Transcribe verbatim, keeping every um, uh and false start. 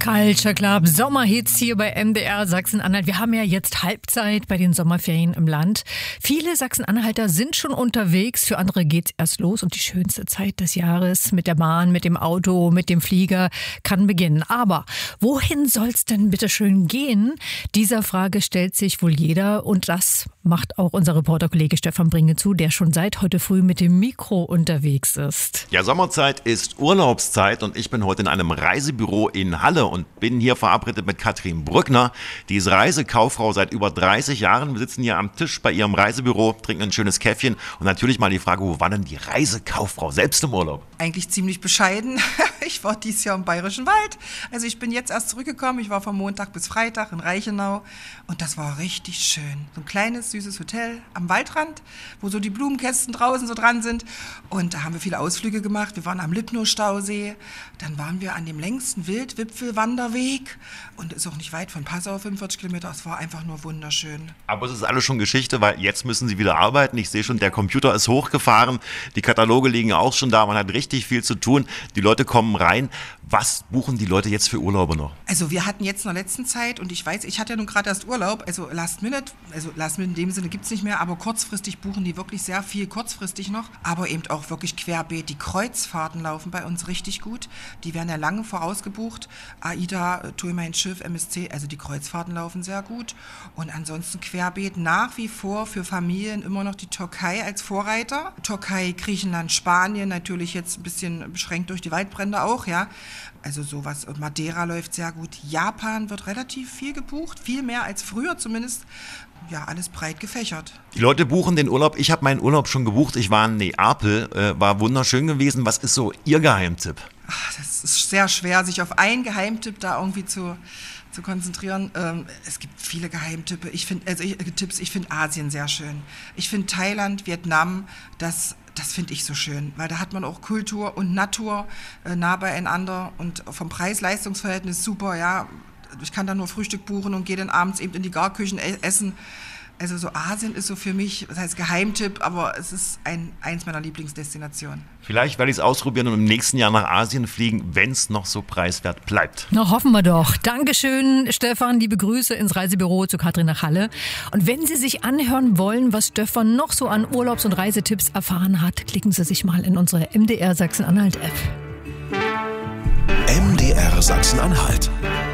Culture Club, Sommerhits hier bei M D R Sachsen-Anhalt. Wir haben ja jetzt Halbzeit bei den Sommerferien im Land. Viele Sachsen-Anhalter sind schon unterwegs, für andere geht's erst los und die schönste Zeit des Jahres mit der Bahn, mit dem Auto, mit dem Flieger kann beginnen. Aber wohin soll's denn bitte schön gehen? Dieser Frage stellt sich wohl jeder und das macht auch unser Reporterkollege Stefan Bringe zu, der schon seit heute früh mit dem Mikro unterwegs ist. Ja, Sommerzeit ist Urlaubszeit und ich bin heute in einem Reisebüro in Halle und bin hier verabredet mit Katrin Brückner. Die ist Reisekauffrau seit über dreißig Jahren. Wir sitzen hier am Tisch bei ihrem Reisebüro, trinken ein schönes Käffchen und natürlich mal die Frage, wo war denn die Reisekauffrau selbst im Urlaub? Eigentlich ziemlich bescheiden. Ich war dieses Jahr im Bayerischen Wald. Also ich bin jetzt erst zurückgekommen. Ich war von Montag bis Freitag in Reichenau und das war richtig schön. So ein kleines, süßes Hotel am Waldrand, wo so die Blumenkästen draußen so dran sind. Und da haben wir viele Ausflüge gemacht. Wir waren am Lipnow-Stausee. Dann waren wir an dem längsten Wildwipfelwanderweg und ist auch nicht weit von Passau, fünfundvierzig Kilometer. Es war einfach nur wunderschön. Aber es ist alles schon Geschichte, weil jetzt müssen Sie wieder arbeiten. Ich sehe schon, der Computer ist hochgefahren. Die Kataloge liegen auch schon da. Man hat richtig viel zu tun. Die Leute kommen rein. Was buchen die Leute jetzt für Urlaube noch? Also wir hatten jetzt in der letzten Zeit, und ich weiß, ich hatte ja nun gerade erst Urlaub, also Last Minute, also Last Minute in dem Sinne gibt es nicht mehr, aber kurzfristig buchen die wirklich sehr viel, kurzfristig noch, aber eben auch wirklich querbeet. Die Kreuzfahrten laufen bei uns richtig gut. Die werden ja lange vorausgebucht. AIDA, Tour Mein Schiff, M S C, also die Kreuzfahrten laufen sehr gut. Und ansonsten querbeet nach wie vor für Familien immer noch die Türkei als Vorreiter. Türkei, Griechenland, Spanien, natürlich jetzt ein bisschen beschränkt durch die Waldbrände auch, ja. Also sowas. Und Madeira läuft sehr gut. Japan wird relativ viel gebucht, viel mehr als früher zumindest. Ja, alles breit gefächert. Die Leute buchen den Urlaub. Ich habe meinen Urlaub schon gebucht. Ich war in Neapel, äh, war wunderschön gewesen. Was ist so Ihr Geheimtipp? Ach, das ist sehr schwer, sich auf einen Geheimtipp da irgendwie zu, zu konzentrieren. Ähm, es gibt viele Geheimtipps. Ich finde, also ich, äh, Tipps. Ich finde Asien sehr schön. Ich finde Thailand, Vietnam, das Das finde ich so schön, weil da hat man auch Kultur und Natur äh, nah beieinander und vom Preis-Leistungs-Verhältnis super, ja. Ich kann da nur Frühstück buchen und gehe dann abends eben in die Garküchen e- essen. Also so Asien ist so für mich, das heißt Geheimtipp, aber es ist ein, eins meiner Lieblingsdestinationen. Vielleicht werde ich es ausprobieren und im nächsten Jahr nach Asien fliegen, wenn es noch so preiswert bleibt. Na, hoffen wir doch. Dankeschön, Stefan. Liebe Grüße ins Reisebüro zu Katrin nach Halle. Und wenn Sie sich anhören wollen, was Stefan noch so an Urlaubs- und Reisetipps erfahren hat, klicken Sie sich mal in unsere M D R Sachsen-Anhalt-App. M D R Sachsen-Anhalt.